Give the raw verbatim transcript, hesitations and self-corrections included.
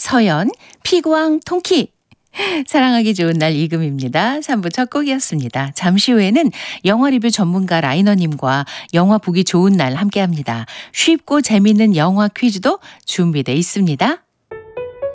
서연, 피구왕 통키. 사랑하기 좋은 날 이금입니다. 삼 부 첫 곡이었습니다. 잠시 후에는 영화 리뷰 전문가 라이너님과 영화 보기 좋은 날 함께합니다. 쉽고 재미있는 영화 퀴즈도 준비돼 있습니다.